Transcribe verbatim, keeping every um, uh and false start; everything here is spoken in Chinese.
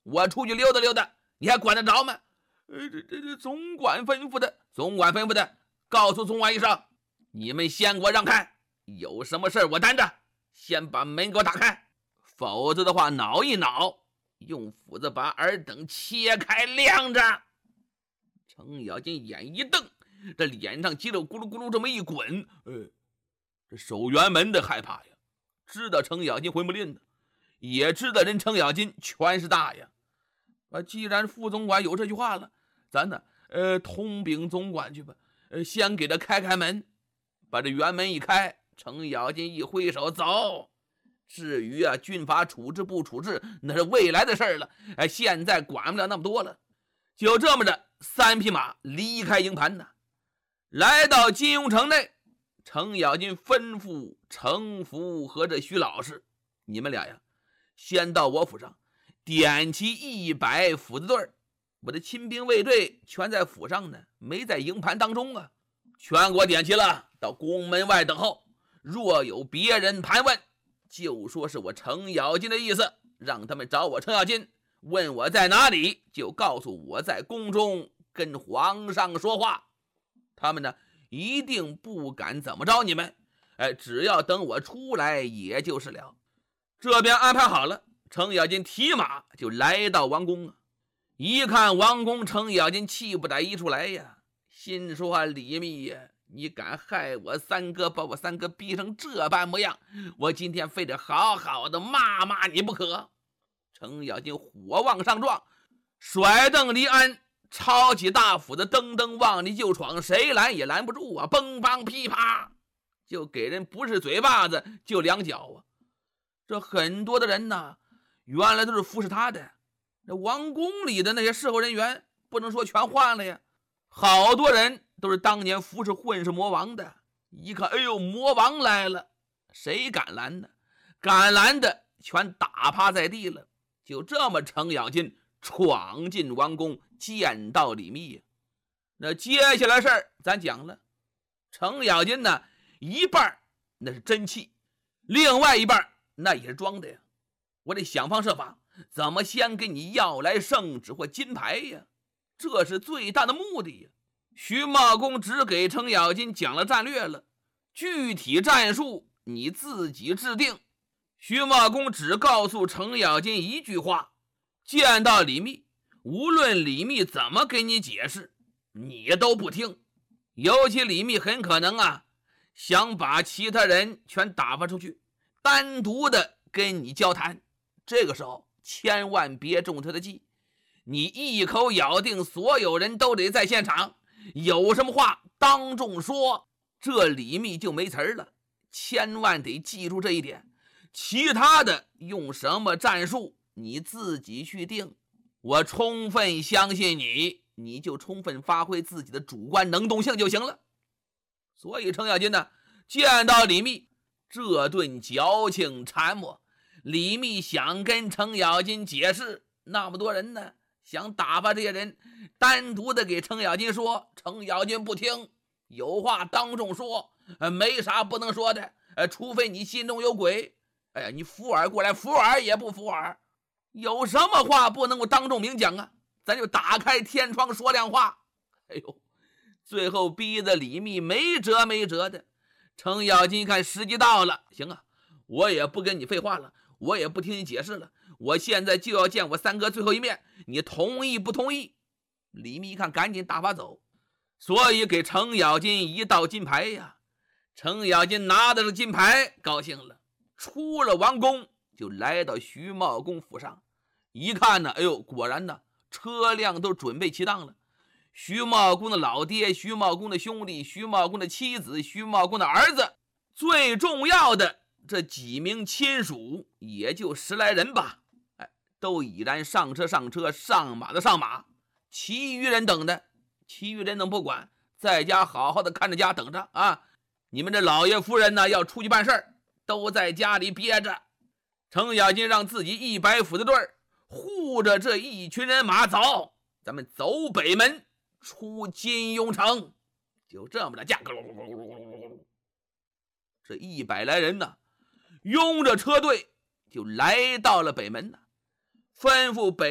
我出去溜达溜达，你还管得着吗？呃，这这这总管吩咐的，总管吩咐的，告诉总管一声，你们先给我让开，有什么事我担着，先把门给我打开，否则的话挠一挠，用斧子把耳等切开晾着。程咬金眼一瞪，这脸上肌肉咕噜咕噜这么一滚，呃，这守辕门的害怕呀，知道程咬金混不吝的，也知道人程咬金权势大呀。啊，既然副总管有这句话了，咱呢，呃，通禀总管去吧，呃，先给他开开门，把这辕门一开，程咬金一挥手走。至于啊，军法处置不处置，那是未来的事了，哎，现在管不了那么多了。就这么着，三匹马离开营盘呢，来到金庸城内。程咬金吩咐程福和这徐老师，你们俩呀，先到我府上点齐一百斧子队，我的亲兵卫队全在府上呢，没在营盘当中啊，全给我点齐了，到宫门外等候。若有别人盘问，就说是我程咬金的意思，让他们找我程咬金，问我在哪里，就告诉我在宫中跟皇上说话。他们呢，一定不敢怎么着你们，哎，只要等我出来也就是了。这边安排好了，程咬金提马就来到王宫啊。一看王宫，程咬金气不打一处来呀，心说啊，李密呀，你敢害我三哥，把我三哥逼成这般模样，我今天非得好好的骂骂你不可。程咬金火往上撞，甩蹬离鞍，抄起大斧子，噔噔往里就闯，谁拦也拦不住啊！嘣梆噼啪，就给人不是嘴巴子就两脚啊！这很多的人呢，原来都是服侍他的，这王宫里的那些侍候人员不能说全换了呀，好多人都是当年服侍混世魔王的，一看，哎呦，魔王来了，谁敢拦呢？敢拦的全打趴在地了。就这么，程咬金闯进王宫，见到李密呀。那接下来事儿咱讲了，程咬金呢，一半那是真气，另外一半那也是装的呀。我得想方设法，怎么先给你要来圣旨或金牌呀？这是最大的目的呀。徐茂公只给程咬金讲了战略了，具体战术你自己制定。徐茂公只告诉程咬金一句话，见到李密，无论李密怎么给你解释，你都不听。尤其李密很可能啊，想把其他人全打发出去，单独的跟你交谈。这个时候千万别中他的计，你一口咬定所有人都得在现场，有什么话当众说，这李密就没词儿了。千万得记住这一点，其他的用什么战术你自己去定，我充分相信你，你就充分发挥自己的主观能动性就行了。所以程咬金呢，见到李密，这顿矫情缠磨，李密想跟程咬金解释，那么多人呢，想打发这些人，单独的给程咬金说，程咬金不听，有话当众说，呃，没啥不能说的，呃，除非你心中有鬼。哎呀，你附耳过来，附耳也不附耳，有什么话不能够当众明讲啊？咱就打开天窗说亮话。哎呦，最后逼得李密没辙没辙的。程咬金一看时机到了，行啊，我也不跟你废话了，我也不听你解释了，我现在就要见我三哥最后一面，你同意不同意？李密一看，赶紧打发走，所以给程咬金一道金牌呀。程咬金拿的是金牌，高兴了。出了王宫，就来到徐茂公府上，一看呢，哎呦，果然呢，车辆都准备齐当了。徐茂公的老爹、徐茂公的兄弟、徐茂公的妻子、徐茂公的儿子，最重要的这几名亲属，也就十来人吧，哎，都已然上车上车，上马的上马，其余人等的，其余人能不管，在家好好的看着家等着啊。你们这老爷夫人呢，要出去办事儿，都在家里憋着。程咬金让自己一百斧子队护着这一群人马走，咱们走北门出金庸城。就这么着，驾这一百来人呢，拥着车队就来到了北门呢，吩咐北